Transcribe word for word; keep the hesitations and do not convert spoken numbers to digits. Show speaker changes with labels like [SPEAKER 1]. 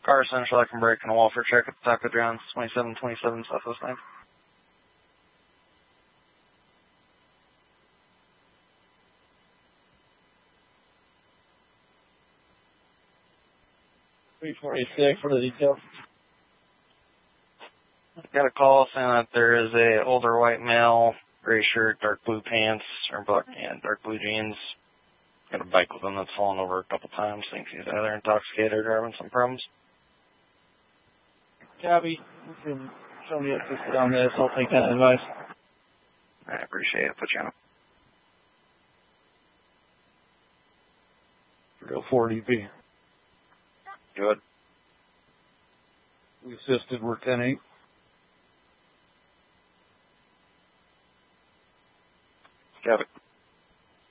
[SPEAKER 1] Car essential, I can break in a wall for check at the Taco John's, twenty-seven twenty-seven Southwest ninth.
[SPEAKER 2] three forty-six, what are the details?
[SPEAKER 1] Got a call saying that there is a older white male, gray shirt, dark blue pants, or black and dark blue jeans. Got a bike with him that's fallen over a couple times. Thinks he's either intoxicated or having some problems.
[SPEAKER 2] Gabby, you can show me up to on this. I'll take that advice.
[SPEAKER 1] I appreciate it. Put you on.
[SPEAKER 2] Real four D P.
[SPEAKER 1] Good.
[SPEAKER 2] We assisted, we're ten eight.
[SPEAKER 1] Got it.